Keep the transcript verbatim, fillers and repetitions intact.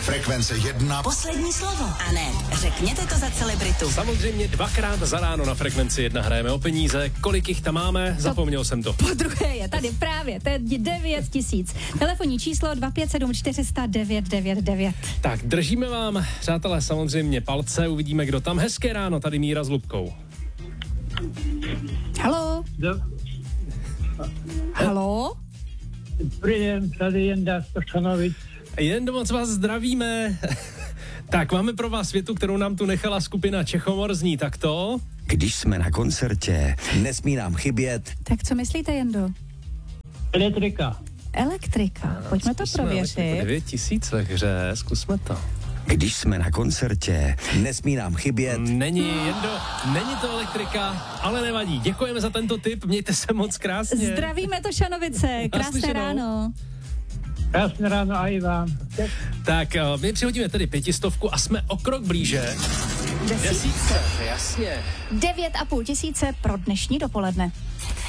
Frekvence jedna. Poslední slovo. A ne, řekněte to za celebritu. Samozřejmě dvakrát za ráno na Frekvenci jedna hrajeme o peníze. Kolik jich tam máme? Zapomněl jsem to. Po druhé je tady právě, to je devět tisíc. Telefonní číslo dva pět sedm čtyři sta devět devět devět. Tak, držíme vám, přátelé, samozřejmě palce, uvidíme, kdo tam. Hezké ráno, tady Míra s Lubkou. Haló? Do... Haló? Dobrý den, tady Jenda z Košanovic. Jen moc vás zdravíme. Tak, máme pro vás větu, kterou nám tu nechala skupina Čechomor, zní takto. Když jsme na koncertě, nesmí nám chybět. Tak co myslíte, Jendo? Elektrika. Elektrika. Pojďme to prověřit. devět tisíc ve hře, zkusme to. Když jsme na koncertě, nesmí nám chybět. Není, Jendo, není to elektrika, ale nevadí. Děkujeme za tento tip, mějte se moc krásně. Zdravíme to Šanovice, krásné Naslyšenou. ráno. Krásné ráno a i vám. Tak, my přihodíme tedy pětistovku a jsme o krok blíže. Desítce, jasně. Devět a půl tisíce pro dnešní dopoledne.